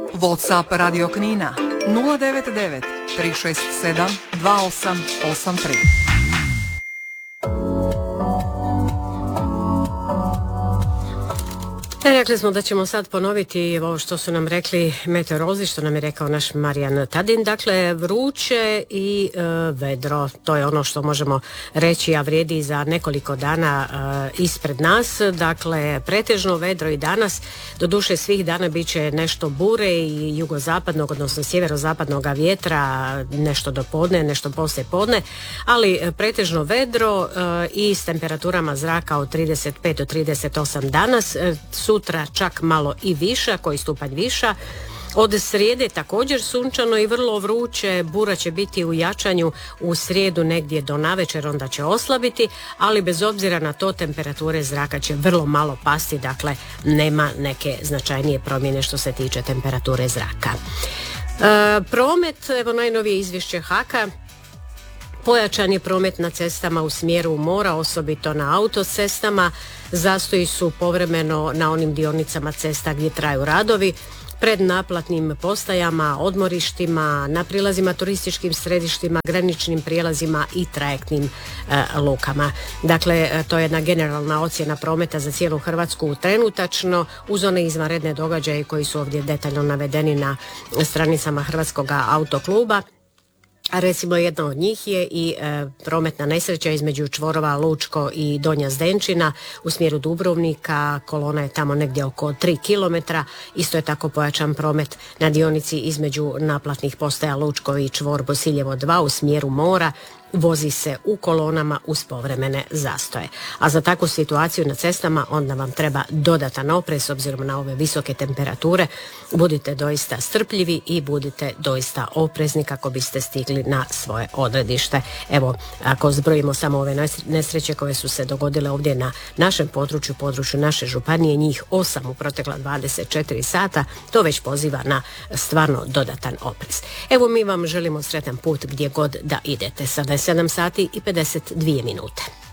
WhatsApp Radio Knina 099 367 2883. Rekli smo da ćemo sad ponoviti ovo što su nam rekli meteorolozi, što nam je rekao naš Marijan Tadin. Dakle, vruće i vedro, to je ono što možemo reći, a vrijedi za nekoliko dana ispred nas. Dakle, pretežno vedro i danas, doduše svih dana bit će nešto bure i jugozapadnog, odnosno sjeverozapadnog vjetra, nešto do podne, nešto poslije podne, ali pretežno vedro i s temperaturama zraka od 35 do 38 danas. Sutra čak malo i viša, koji stupanj viša. Od srijede također sunčano i vrlo vruće, bura će biti u jačanju u srijedu negdje do navečer, onda će oslabiti, ali bez obzira na to temperature zraka će vrlo malo pasti, dakle nema neke značajnije promjene što se tiče temperature zraka. Promet, evo najnovije izvješće HAK-a. Pojačan je promet na cestama u smjeru mora, osobito na autocestama. Zastoji su povremeno na onim dionicama cesta gdje traju radovi, pred naplatnim postajama, odmorištima, na prilazima turističkim središtima, graničnim prijelazima i trajektnim lukama. Dakle, to je jedna generalna ocjena prometa za cijelu Hrvatsku trenutačno, uz one izvanredne događaje koji su ovdje detaljno navedeni na stranicama Hrvatskog autokluba. A recimo jedna od njih je i prometna nesreća između čvorova Lučko i Donja Zdenčina u smjeru Dubrovnika. Kolona je tamo negdje oko 3 km. Isto je tako pojačan promet na dionici između naplatnih postaja Lučko i čvor Bosiljevo 2 u smjeru mora. Vozi se u kolonama uz povremene zastoje. A za takvu situaciju na cestama onda vam treba dodatan oprez s obzirom na ove visoke temperature. Budite doista strpljivi i budite doista oprezni kako biste stigli na svoje odredište. Evo, ako zbrojimo samo ove nesreće koje su se dogodile ovdje na našem području naše županije, njih 8 u protekla 24 sata, to već poziva na stvarno dodatan oprez. Evo, mi vam želimo sretan put gdje god da idete. Sada je 7 sati i 52 minute.